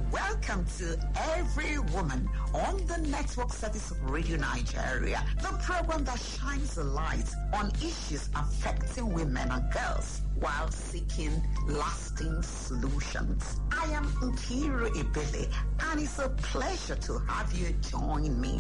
Welcome to Every Woman on the Network Service of Radio Nigeria, the program that shines a light on issues affecting women and girls while seeking lasting solutions. I am Nkiru Ibele, and it's a pleasure to have you join me.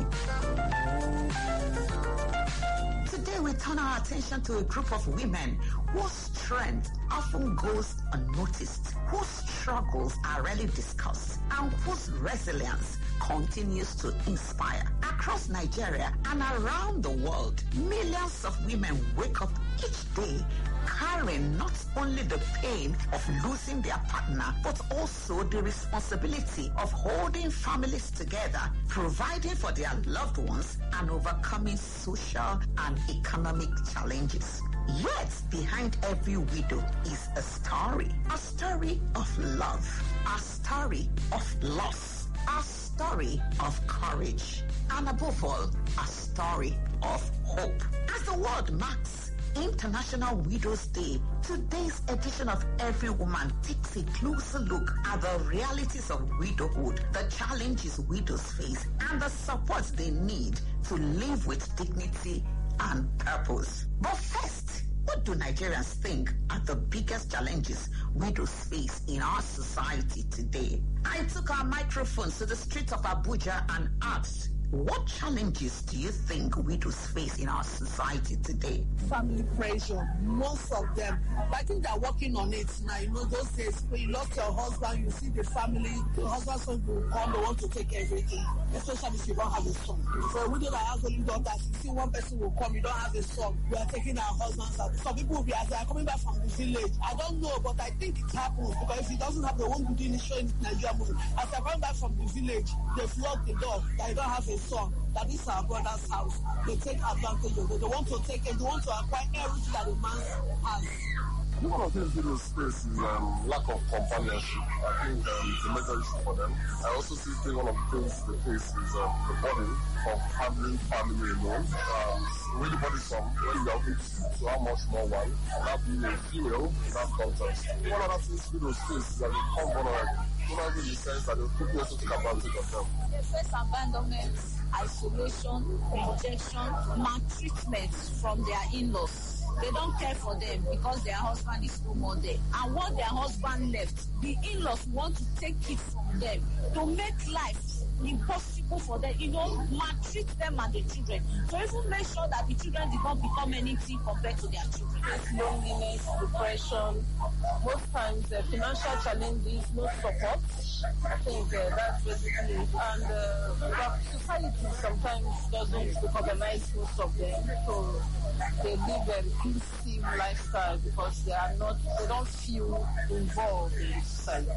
Today we turn our attention to a group of women whose strength often goes unnoticed, whose struggles are rarely discussed, and whose resilience continues to inspire. Across Nigeria and around the world, millions of women wake up each day carrying not only the pain of losing their partner, but also the responsibility of holding families together, providing for their loved ones, and overcoming social and economic challenges. Yet, behind every widow is a story of love, a story of loss, a story of courage, and above all, a story of hope. As the world marks International Widows Day, today's edition of Every Woman takes a closer look at the realities of widowhood, the challenges widows face, and the support they need to live with dignity and purpose. But first, what do Nigerians think are the biggest challenges widows face in our society today? I took our microphones to the streets of Abuja and asked, what challenges do you think widows face in our society today? Family pressure, most of them. But I think they're working on it now. You know, those days when you lost your husband, you see the family, the husband's son will come, they want to take everything, especially if you don't have a son. For a widow that has only daughters, you see one person will come, you don't have a son, we are taking our husbands out. Some people will be as they are coming back from the village. I don't know, but I think it happens because if he doesn't have the one who didn't show in Nigeria movie, as they're coming back from the village, they flood the door that you don't have a son, that is our brother's house. They take advantage of it. They want to take it, they want to acquire everything that the man has. One of things in space is lack of companionship. I think it's a major issue for them. I also think one of the things they face is the burden of handling family alone. Really burdensome when you are able to have much more one, and that being a female in that context. One other thing widows face is that they become vulnerable. Vulnerable in the sense that they people also take advantage of them. They face abandonment, isolation, rejection, maltreatment from their in-laws. They don't care for them because their husband is no more there. And what their husband left, the in-laws want to take it from them to make life impossible for them, maltreat them and the children. So even make sure that the children did not become anything compared to their children. It's loneliness, depression, most times financial challenges, no support. I think that's basically it. And society sometimes doesn't recognize most of them, so they live an inclusive lifestyle because they don't feel involved in society.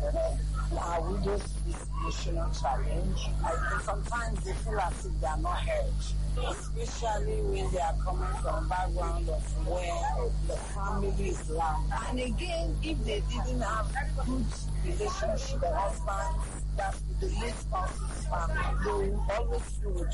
We just face emotional challenge. I think sometimes they feel as if they are not heard, especially when they are coming from a background of where the family is loud. And again, if they didn't have good relationship with husbands, that's the late spouse's family, they will always feel